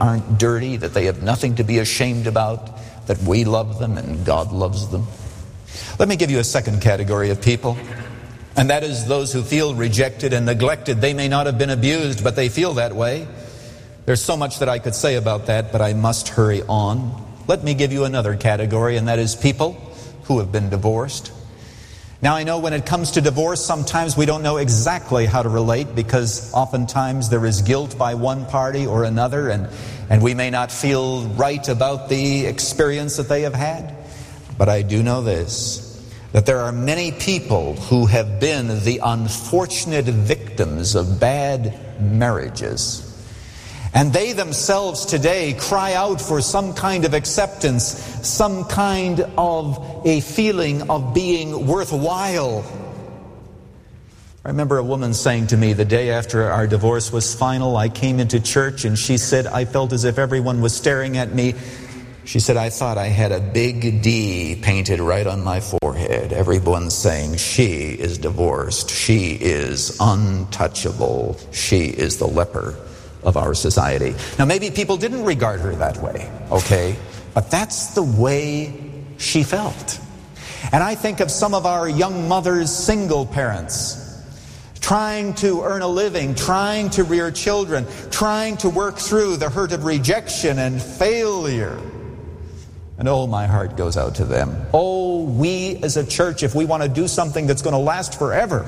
aren't dirty, that they have nothing to be ashamed about, that we love them and God loves them. Let me give you a second category of people, and that is those who feel rejected and neglected. They may not have been abused, but they feel that way. There's so much that I could say about that, but I must hurry on. Let me give you another category, and that is people who have been divorced. Now, I know when it comes to divorce, sometimes we don't know exactly how to relate, because oftentimes there is guilt by one party or another, and we may not feel right about the experience that they have had. But I do know this, that there are many people who have been the unfortunate victims of bad marriages. And they themselves today cry out for some kind of acceptance, some kind of a feeling of being worthwhile. I remember a woman saying to me the day after our divorce was final, I came into church and she said, I felt as if everyone was staring at me. She said, I thought I had a big D painted right on my forehead. Everyone's saying, she is divorced. She is untouchable. She is the leper of our society. Now, maybe people didn't regard her that way, okay? But that's the way she felt. And I think of some of our young mothers, single parents, trying to earn a living, trying to rear children, trying to work through the hurt of rejection and failure. And oh, my heart goes out to them. Oh, we as a church, if we want to do something that's going to last forever,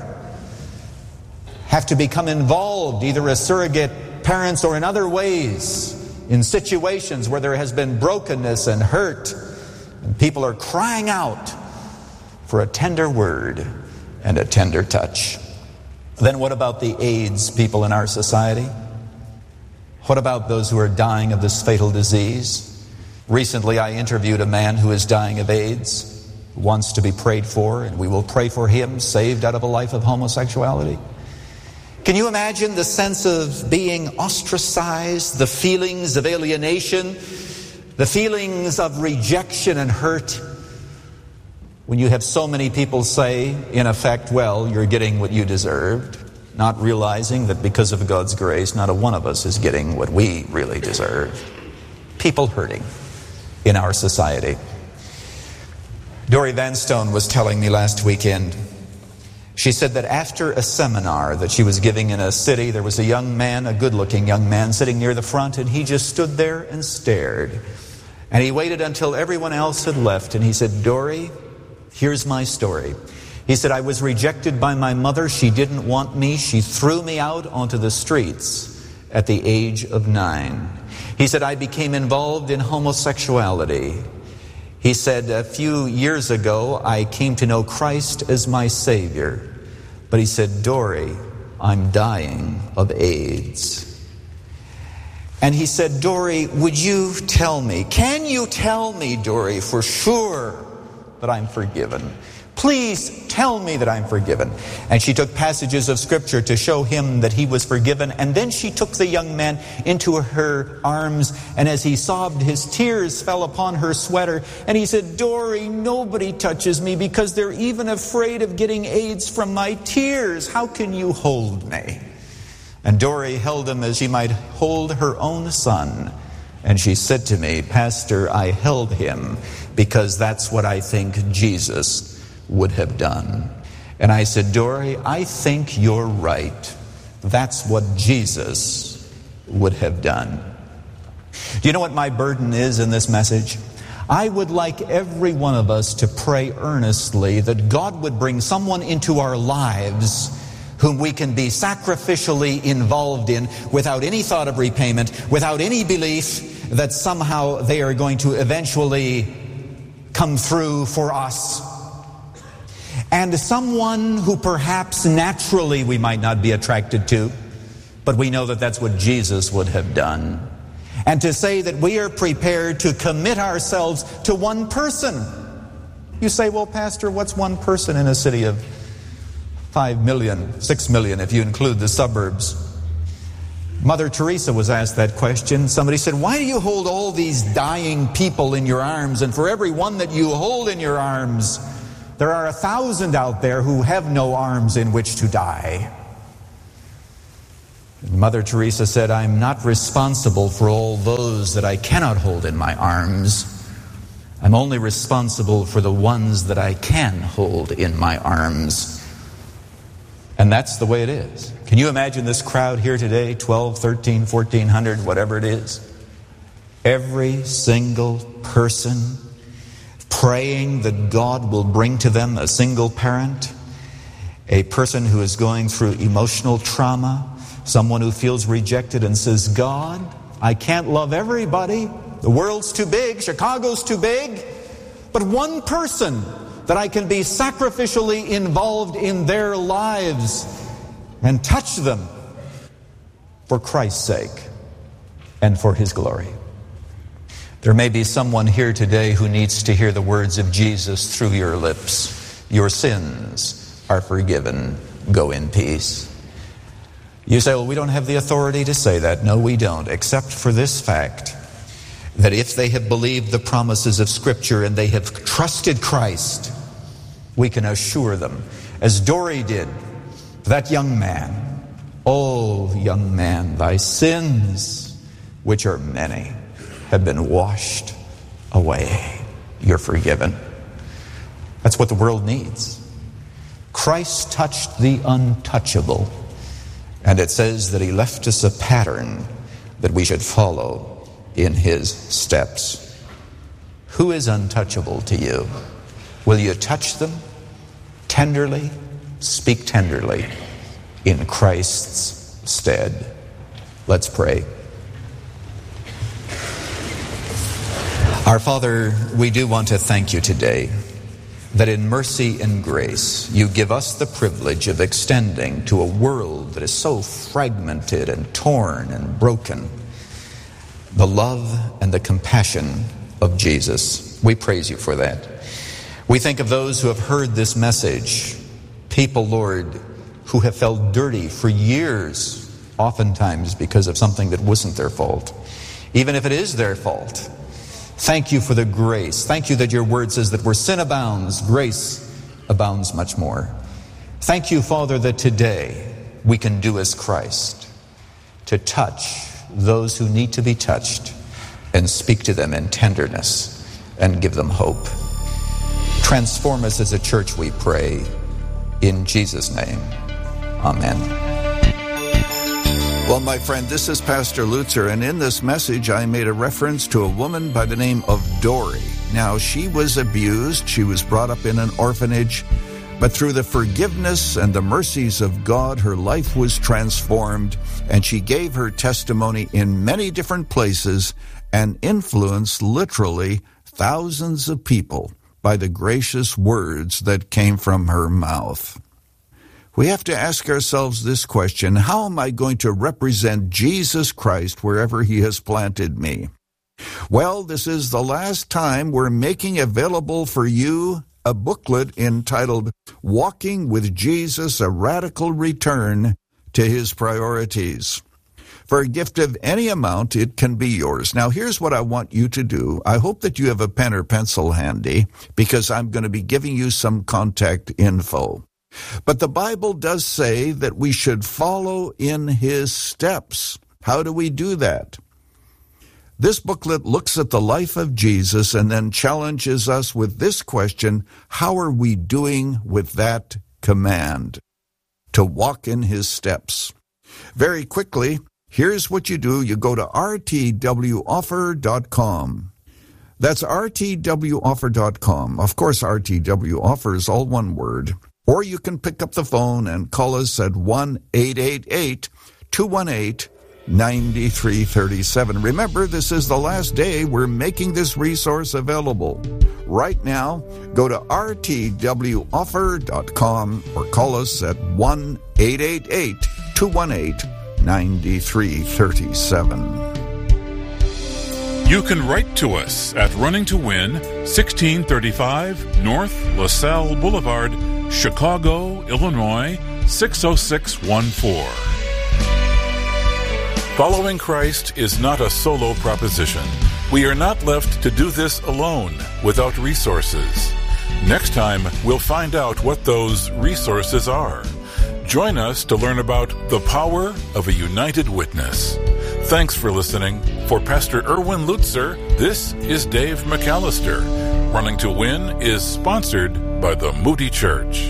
have to become involved, either as surrogate parents or in other ways, in situations where there has been brokenness and hurt, and people are crying out for a tender word and a tender touch. Then what about the AIDS people in our society? What about those who are dying of this fatal disease? Recently I interviewed a man who is dying of AIDS, who wants to be prayed for, and we will pray for him, saved out of a life of homosexuality. Can you imagine the sense of being ostracized, the feelings of alienation, the feelings of rejection and hurt, when you have so many people say, in effect, well, you're getting what you deserved, not realizing that because of God's grace, not a one of us is getting what we really deserve. People hurting in our society. Dory Vanstone was telling me last weekend, she said that after a seminar that she was giving in a city, there was a young man, a good-looking young man, sitting near the front, and he just stood there and stared. And he waited until everyone else had left, and he said, Dory, here's my story. He said, I was rejected by my mother. She didn't want me. She threw me out onto the streets at the age of 9. He said, I became involved in homosexuality. He said, a few years ago, I came to know Christ as my Savior. But he said, Dory, I'm dying of AIDS. And he said, Dory, would you tell me, can you tell me, Dory, for sure that I'm forgiven? Please tell me that I'm forgiven. And she took passages of Scripture to show him that he was forgiven. And then she took the young man into her arms. And as he sobbed, his tears fell upon her sweater. And he said, Dory, nobody touches me because they're even afraid of getting AIDS from my tears. How can you hold me? And Dory held him as she might hold her own son. And she said to me, Pastor, I held him because that's what I think Jesus would have done. And I said, Dory, I think you're right. That's what Jesus would have done. Do you know what my burden is in this message? I would like every one of us to pray earnestly that God would bring someone into our lives whom we can be sacrificially involved in without any thought of repayment, without any belief that somehow they are going to eventually come through for us. And someone who perhaps naturally we might not be attracted to, but we know that that's what Jesus would have done. And to say that we are prepared to commit ourselves to one person. You say, well, Pastor, what's one person in a city of 5 million, 6 million if you include the suburbs? Mother Teresa was asked that question. Somebody said, why do you hold all these dying people in your arms? And for every one that you hold in your arms, there are 1,000 out there who have no arms in which to die. Mother Teresa said, I'm not responsible for all those that I cannot hold in my arms. I'm only responsible for the ones that I can hold in my arms. And that's the way it is. Can you imagine this crowd here today, 12, 13, 1400, whatever it is? Every single person praying that God will bring to them a single parent, a person who is going through emotional trauma, someone who feels rejected and says, God, I can't love everybody. The world's too big. Chicago's too big. But one person that I can be sacrificially involved in their lives and touch them for Christ's sake and for His glory. There may be someone here today who needs to hear the words of Jesus through your lips. Your sins are forgiven. Go in peace. You say, well, we don't have the authority to say that. No, we don't, except for this fact, that if they have believed the promises of Scripture and they have trusted Christ, we can assure them, as Dory did, that young man, oh, young man, thy sins, which are many, have been washed away. You're forgiven. That's what the world needs. Christ touched the untouchable. And it says that He left us a pattern that we should follow in His steps. Who is untouchable to you? Will you touch them tenderly? Speak tenderly in Christ's stead. Let's pray. Our Father, we do want to thank You today that in mercy and grace You give us the privilege of extending to a world that is so fragmented and torn and broken the love and the compassion of Jesus. We praise You for that. We think of those who have heard this message, people, Lord, who have felt dirty for years, oftentimes because of something that wasn't their fault, even if it is their fault. Thank You for the grace. Thank You that Your word says that where sin abounds, grace abounds much more. Thank You, Father, that today we can do as Christ, to touch those who need to be touched and speak to them in tenderness and give them hope. Transform us as a church, we pray, in Jesus' name. Amen. Well, my friend, this is Pastor Lutzer, and in this message I made a reference to a woman by the name of Dory. Now, she was abused, she was brought up in an orphanage, but through the forgiveness and the mercies of God, her life was transformed, and she gave her testimony in many different places and influenced literally thousands of people by the gracious words that came from her mouth. We have to ask ourselves this question: how am I going to represent Jesus Christ wherever He has planted me? Well, this is the last time we're making available for you a booklet entitled Walking with Jesus, a Radical Return to His Priorities. For a gift of any amount, it can be yours. Now, here's what I want you to do. I hope that you have a pen or pencil handy, because I'm going to be giving you some contact info. But the Bible does say that we should follow in His steps. How do we do that? This booklet looks at the life of Jesus and then challenges us with this question: how are we doing with that command to walk in His steps? Very quickly, here's what you do. You go to rtwoffer.com. That's rtwoffer.com. Of course, RTW Offer is all one word. Or you can pick up the phone and call us at 1-888-218-9337. Remember, this is the last day we're making this resource available. Right now, go to rtwoffer.com or call us at 1-888-218-9337. You can write to us at Running to Win, 1635 North LaSalle Boulevard, Chicago, Illinois, 60614. Following Christ is not a solo proposition. We are not left to do this alone without resources. Next time, we'll find out what those resources are. Join us to learn about the power of a united witness. Thanks for listening. For Pastor Erwin Lutzer, this is Dave McAllister. Running to Win is sponsored by the Moody Church.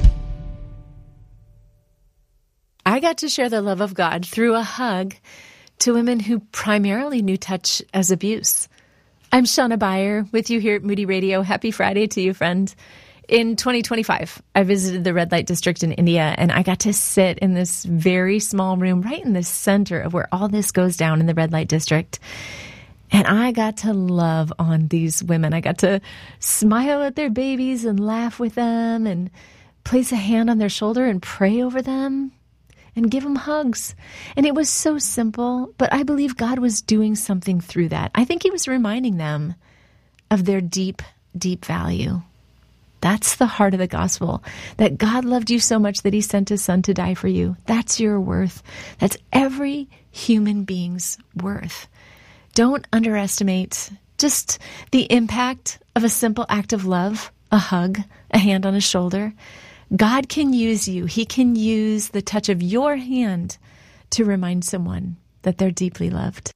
I got to share the love of God through a hug to women who primarily knew touch as abuse. I'm Shauna Beyer with you here at Moody Radio. Happy Friday to you, friend. In 2025, I visited the red light district in India, and I got to sit in this very small room right in the center of where all this goes down in the red light district. And I got to love on these women. I got to smile at their babies and laugh with them and place a hand on their shoulder and pray over them and give them hugs. And it was so simple, but I believe God was doing something through that. I think he was reminding them of their deep, deep value. That's the heart of the gospel, that God loved you so much that he sent his son to die for you. That's your worth. That's every human being's worth. Don't underestimate just the impact of a simple act of love, a hug, a hand on a shoulder. God can use you. He can use the touch of your hand to remind someone that they're deeply loved.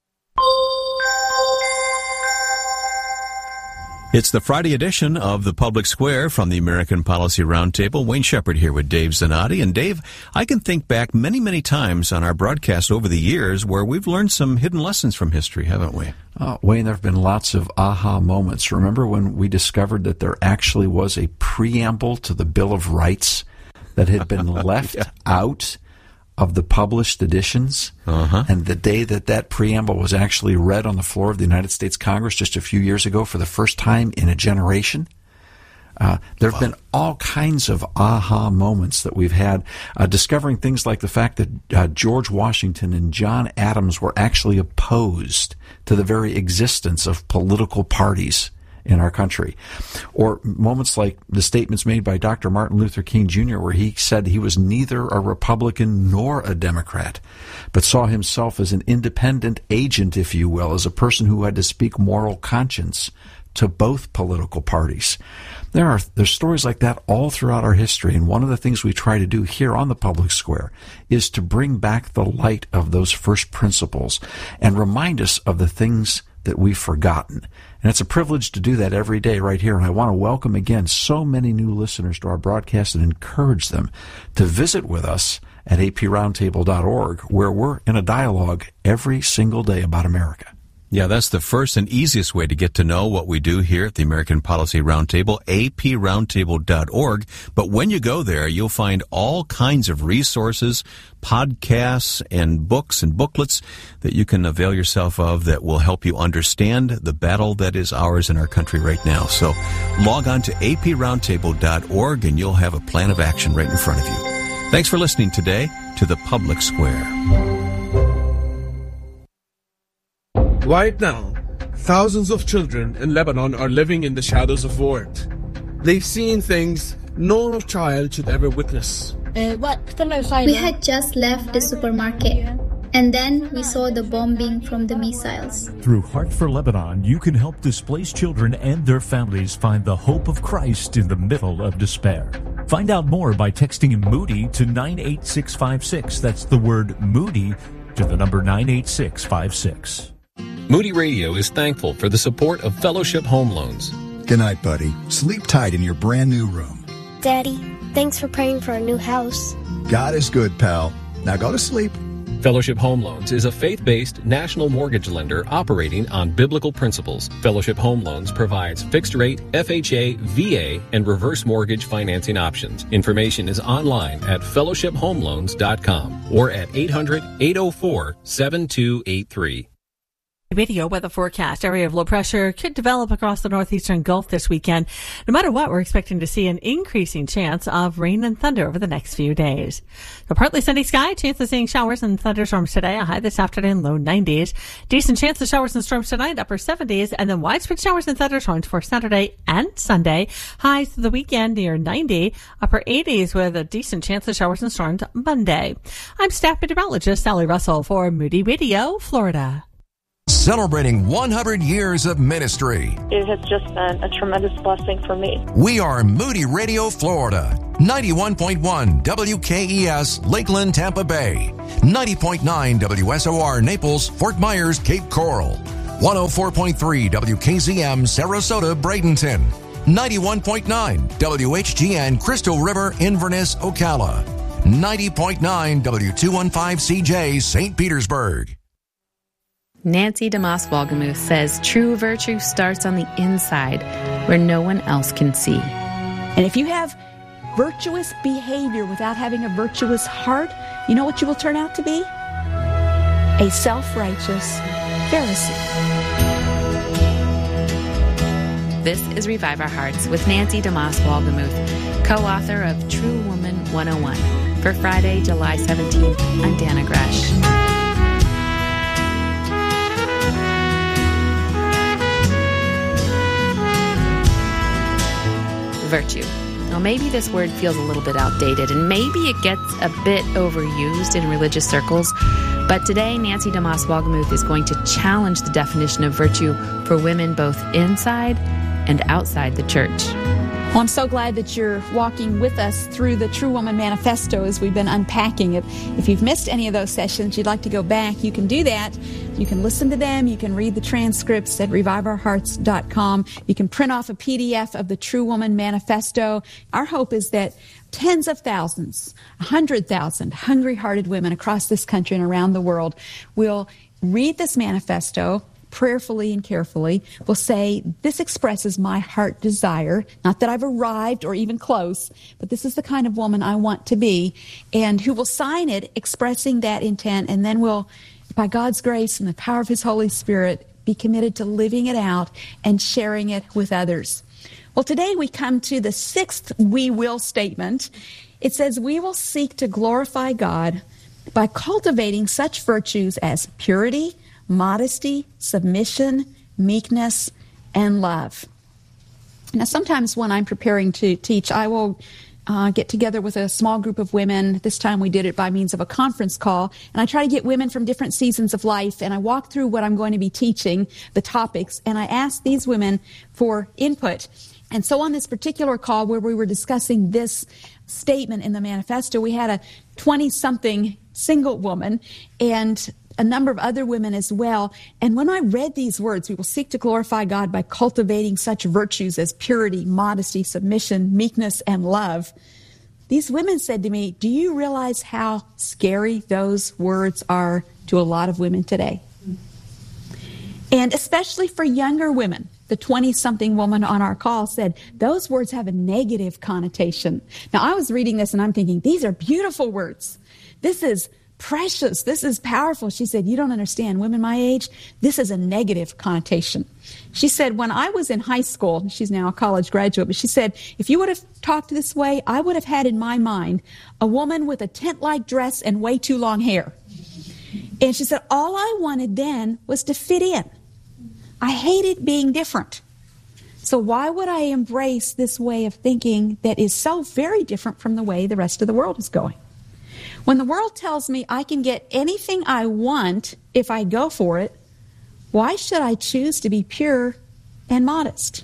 It's the Friday edition of the Public Square from the American Policy Roundtable. Wayne Shepherd here with Dave Zanotti. And Dave, I can think back many, many times on our broadcast over the years where we've learned some hidden lessons from history, haven't we? Wayne, there have been lots of aha moments. Remember when we discovered that there actually was a preamble to the Bill of Rights that had been left out of the published editions? And the day that preamble was actually read on the floor of the United States Congress just a few years ago for the first time in a generation, there have been all kinds of aha moments that we've had, discovering things like the fact that George Washington and John Adams were actually opposed to the very existence of political parties in our country. Or moments like the statements made by Dr. Martin Luther King Jr., where he said he was neither a Republican nor a Democrat, but saw himself as an independent agent, if you will, as a person who had to speak moral conscience to both political parties. There's stories like that all throughout our history, and one of the things we try to do here on the Public Square is to bring back the light of those first principles and remind us of the things that we've forgotten. And it's a privilege to do that every day right here. And I want to welcome again so many new listeners to our broadcast and encourage them to visit with us at aproundtable.org, where we're in a dialogue every single day about America. Yeah, that's the first and easiest way to get to know what we do here at the American Policy Roundtable, aproundtable.org. But when you go there, you'll find all kinds of resources, podcasts, and books and booklets that you can avail yourself of that will help you understand the battle that is ours in our country right now. So log on to aproundtable.org and you'll have a plan of action right in front of you. Thanks for listening today to the Public Square. Right now, thousands of children in Lebanon are living in the shadows of war. They've seen things no child should ever witness. We had just left the supermarket, and then we saw the bombing from the missiles. Through Heart for Lebanon, you can help displaced children and their families find the hope of Christ in the middle of despair. Find out more by texting Moody to 98656. That's the word Moody to the number 98656. Moody Radio is thankful for the support of Fellowship Home Loans. Good night, buddy. Sleep tight in your brand new room. Daddy, thanks for praying for our new house. God is good, pal. Now go to sleep. Fellowship Home Loans is a faith-based national mortgage lender operating on biblical principles. Fellowship Home Loans provides fixed-rate, FHA, VA, and reverse mortgage financing options. Information is online at fellowshiphomeloans.com or at 800-804-7283. Video weather forecast. Area of low pressure could develop across the northeastern Gulf this weekend. No matter what, we're expecting to see an increasing chance of rain and thunder over the next few days. The partly sunny sky, chance of seeing showers and thunderstorms today, a high this afternoon, low 90s. Decent chance of showers and storms tonight, upper 70s, and then widespread showers and thunderstorms for Saturday and Sunday. Highs for the weekend near 90, upper 80s with a decent chance of showers and storms Monday. I'm staff meteorologist Sally Russell for Moody Radio, Florida. Celebrating 100 years of ministry. It has just been a tremendous blessing for me. We are Moody Radio Florida. 91.1 WKES Lakeland, Tampa Bay. 90.9 WSOR Naples, Fort Myers, Cape Coral. 104.3 WKZM Sarasota, Bradenton. 91.9 WHGN Crystal River, Inverness, Ocala. 90.9 W215CJ St. Petersburg. Nancy DeMoss Wolgemuth says true virtue starts on the inside where no one else can see. And if you have virtuous behavior without having a virtuous heart, you know what you will turn out to be? A self-righteous Pharisee. This is Revive Our Hearts with Nancy DeMoss Wolgemuth, co-author of True Woman 101. For Friday, July 17th, I'm Dana Gresh. Virtue. Now, maybe this word feels a little bit outdated, and maybe it gets a bit overused in religious circles. But today, Nancy DeMoss Wolgemuth is going to challenge the definition of virtue for women both inside and outside the church. Well, I'm so glad that you're walking with us through the True Woman Manifesto as we've been unpacking it. If you've missed any of those sessions, you'd like to go back, you can do that. You can listen to them. You can read the transcripts at reviveourhearts.com. You can print off a PDF of the True Woman Manifesto. Our hope is that tens of thousands, 100,000 hungry-hearted women across this country and around the world will read this manifesto prayerfully and carefully, will say, this expresses my heart desire, not that I've arrived or even close, but this is the kind of woman I want to be, and who will sign it expressing that intent, and then will, by God's grace and the power of His Holy Spirit, be committed to living it out and sharing it with others. Well, today we come to the sixth we will statement. It says, we will seek to glorify God by cultivating such virtues as purity, modesty, submission, meekness, and love. Now, sometimes when I'm preparing to teach, I will get together with a small group of women. This time we did it by means of a conference call, and I try to get women from different seasons of life, and I walk through what I'm going to be teaching, the topics, and I ask these women for input. And so on this particular call where we were discussing this statement in the manifesto, we had a 20-something single woman and a number of other women as well. And when I read these words, we will seek to glorify God by cultivating such virtues as purity, modesty, submission, meekness, and love, these women said to me, do you realize how scary those words are to a lot of women today? And especially for younger women. The 20-something woman on our call said, those words have a negative connotation. Now, I was reading this and I'm thinking, these are beautiful words. This is precious. This is powerful. She said, you don't understand. Women my age, this is a negative connotation. She said, when I was in high school, she's now a college graduate, but she said, if you would have talked this way, I would have had in my mind a woman with a tent-like dress and way too long hair. And she said, all I wanted then was to fit in. I hated being different. So why would I embrace this way of thinking that is so very different from the way the rest of the world is going? When the world tells me I can get anything I want if I go for it, why should I choose to be pure and modest?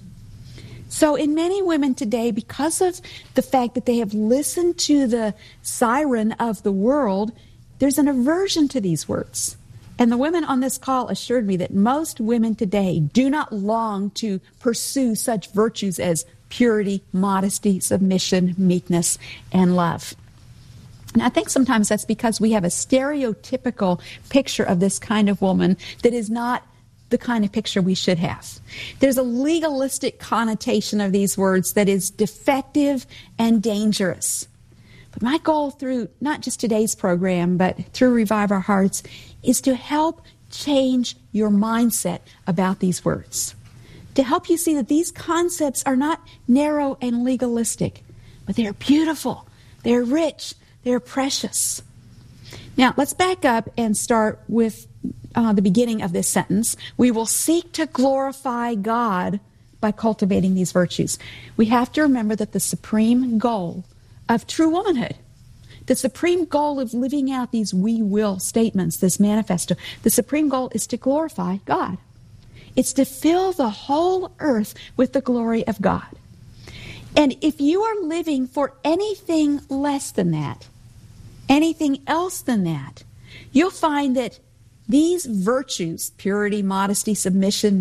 So in many women today, because of the fact that they have listened to the siren of the world, there's an aversion to these words. And the women on this call assured me that most women today do not long to pursue such virtues as purity, modesty, submission, meekness, and love. And I think sometimes that's because we have a stereotypical picture of this kind of woman that is not the kind of picture we should have. There's a legalistic connotation of these words that is defective and dangerous. But my goal through not just today's program, but through Revive Our Hearts, is to help change your mindset about these words. To help you see that these concepts are not narrow and legalistic, but they're beautiful, they're rich, they're precious. Now, let's back up and start with the beginning of this sentence. We will seek to glorify God by cultivating these virtues. We have to remember that the supreme goal of true womanhood, the supreme goal of living out these we will statements, this manifesto, the supreme goal is to glorify God. It's to fill the whole earth with the glory of God. And if you are living for anything less than that, anything else than that, you'll find that these virtues, purity, modesty, submission,